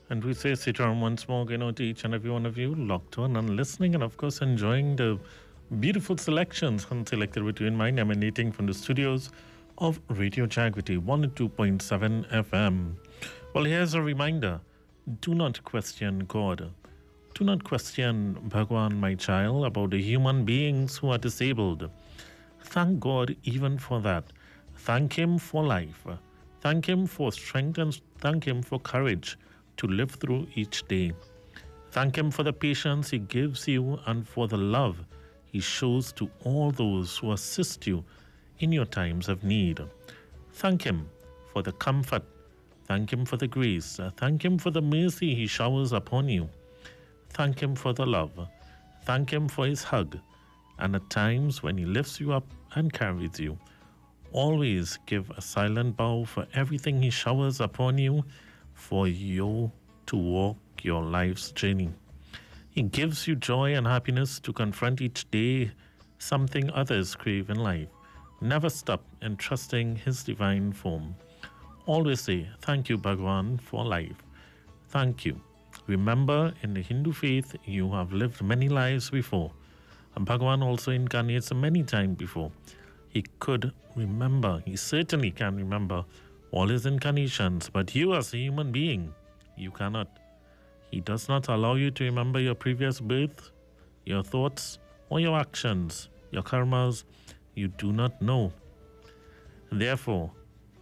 And we say Sitaram once more, to each and every one of you locked on and listening, and of course enjoying the beautiful selections selected between mine emanating from the studios of Radio Jagriti 102.7 FM. Well, here's a reminder: do not question God. Do not question Bhagwan, my child, about the human beings who are disabled. Thank God even for that. Thank Him for life. Thank Him for strength and thank Him for courage to live through each day. Thank Him for the patience He gives you and for the love He shows to all those who assist you in your times of need. Thank Him for the comfort. Thank Him for the grace. Thank Him for the mercy He showers upon you. Thank Him for the love. Thank Him for His hug. And at times when He lifts you up and carries you, always give a silent bow for everything He showers upon you for you to walk your life's journey. He gives you joy and happiness to confront each day something others crave in life. Never stop entrusting His divine form. Always say, thank you, Bhagwan, for life. Thank you. Remember, in the Hindu faith, you have lived many lives before. And Bhagwan also incarnates many times before. He could remember, he certainly can remember all his incarnations, but you as a human being, you cannot. He does not allow you to remember your previous birth, your thoughts, or your actions, your karmas. You do not know. Therefore,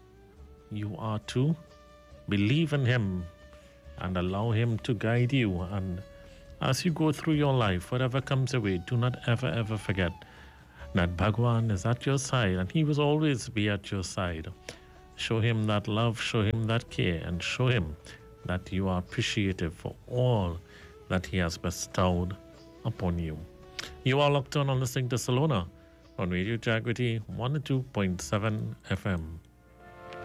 you are to believe in Him and allow Him to guide you. And as you go through your life, whatever comes your way, do not ever forget that Bhagwan is at your side and He will always be at your side. Show Him that love, show Him that care, and show Him that you are appreciative for all that He has bestowed upon you. You are locked on listening to Salona on Radio Jagriti 102.7 FM.